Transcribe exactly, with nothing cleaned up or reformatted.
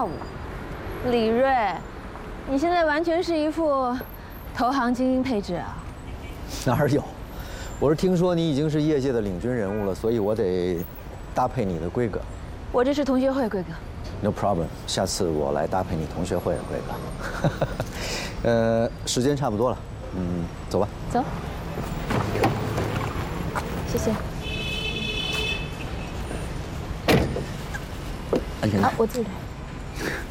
跳舞。李锐，你现在完全是一副投行精英配置啊！ 哪有？我是听说你已经是业界的领军人物了，所以我得搭配你的规格。 我这是同学会规格。 No problem， 下次我来搭配你同学会的规格。呃，时间差不多了，嗯，走吧。 走。谢谢。 安全带。 好，我自己来。